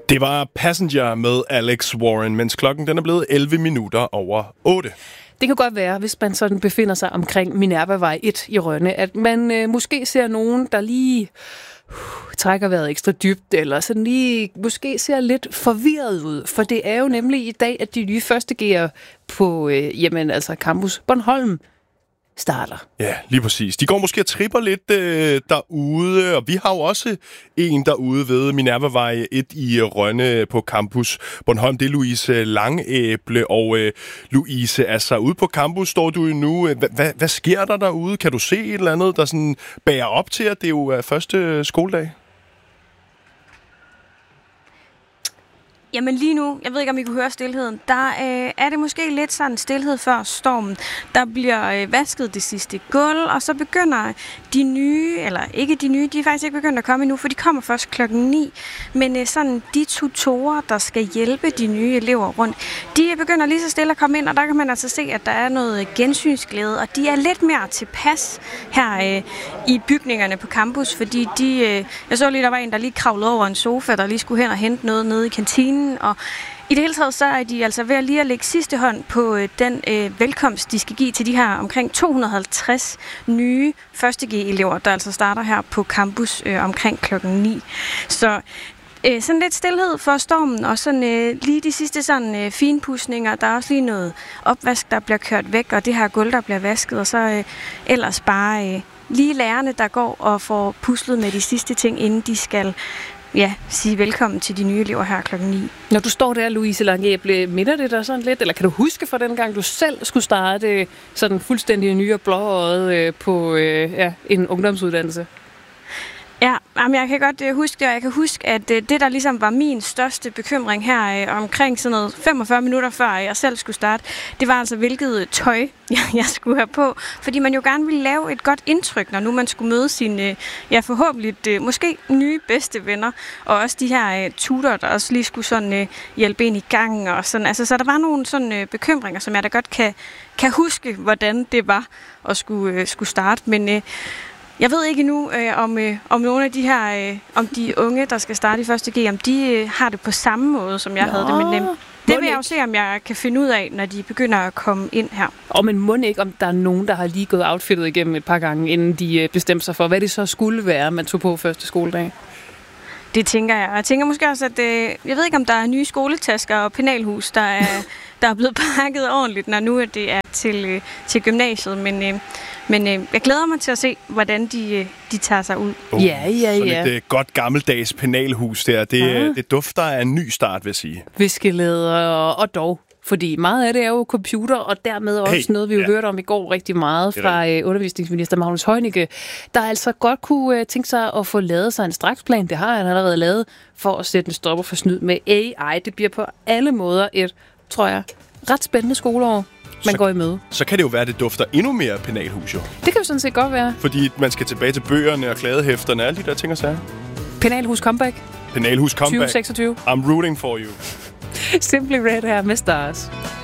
Det var Passenger med Alex Warren, mens klokken den er blevet 11 minutter over 8. Det kan godt være, hvis man sådan befinder sig omkring Minervavej 1 i Rønne, at man måske ser nogen, der lige trækker vejret ekstra dybt, eller sådan lige måske ser lidt forvirret ud. For det er jo nemlig i dag, at de nye første G'er på Campus Bornholm starter. Ja, lige præcis. De går måske og tripper lidt derude, og vi har jo også en derude ved Minervavej 1 i Rønne på Campus Bornholm. Det er Louise Langæble, og Louise, altså ude på campus står du jo nu. Hvad sker der derude? Kan du se et eller andet, der sådan bærer op til, at det jo er første skoledag? Jamen lige nu, jeg ved ikke, om I kunne høre stilheden, der er det måske lidt sådan stilhed før stormen. Der bliver vasket det sidste gulv, og så begynder de nye, eller ikke de nye, de er faktisk ikke begyndt at komme endnu, for de kommer først 9:00. Men sådan de tutorer, der skal hjælpe de nye elever rundt, de begynder lige så stille at komme ind, og der kan man altså se, at der er noget gensynsglæde, og de er lidt mere tilpas her i bygningerne på campus, fordi jeg så lige, der var en, der lige kravlede over en sofa, der lige skulle hen og hente noget nede i kantinen. Og i det hele taget så er de altså ved at lige at lægge sidste hånd på den velkomst, de skal give til de her omkring 250 nye 1.G-elever, der altså starter her på campus omkring 9:00. Så sådan lidt stilhed for stormen, og sådan lige de sidste sådan finpudsninger. Der er også lige noget opvask, der bliver kørt væk, og det her gulv, der bliver vasket, og så ellers bare lige lærerne, der går og får puslet med de sidste ting, inden de skal sige velkommen til de nye elever her 9:00. Når du står der, Louise Langæble, minder det dig sådan lidt, eller kan du huske fra den gang, du selv skulle starte sådan fuldstændig ny og blåøjet på en ungdomsuddannelse? Ja, jeg kan godt huske det, og jeg kan huske, at det, der ligesom var min største bekymring her omkring sådan noget 45 minutter før jeg selv skulle starte, det var altså, hvilket tøj jeg skulle have på. Fordi man jo gerne ville lave et godt indtryk, når nu man skulle møde sine, forhåbentlig måske nye bedste venner, og også de her tutorer, der også lige skulle sådan hjælpe en i gang og sådan. Altså, så der var nogle sådan bekymringer, som jeg da godt kan huske, hvordan det var at skulle starte. Men jeg ved ikke endnu, om nogle af de her, om de unge, der skal starte i 1.G, om de har det på samme måde, som jeg havde det. Men det vil jeg jo se, om jeg kan finde ud af, når de begynder at komme ind her. Men må ikke, om der er nogen, der har lige gået outfittet igennem et par gange, inden de bestemte sig for, hvad det så skulle være, man tog på første skoledag? Det tænker jeg. Jeg tænker måske også, at jeg ved ikke, om der er nye skoletasker og penalhus, der er blevet pakket ordentligt, når nu det er til gymnasiet. Men jeg glæder mig til at se, hvordan de tager sig ud. Sådan et godt gammeldags penalhus der. Det dufter af en ny start, vil jeg sige. Viskelæder og dog. Fordi meget af det er jo computer, og dermed også noget, vi jo hørte om i går rigtig meget fra undervisningsminister Magnus Heunicke, der altså godt kunne tænke sig at få lavet sig en straksplan. Det har han allerede lavet for at sætte en stopper for snyd med AI. Det bliver på alle måder et, tror jeg, ret spændende skoleår, man går i møde. Så kan det jo være, at det dufter endnu mere penalhus, jo. Det kan jo sådan set godt være. Fordi man skal tilbage til bøgerne og kladehæfterne og alle de der ting og sager. Penalhus comeback. 2026. I'm rooting for you. Simply Red her med Stars.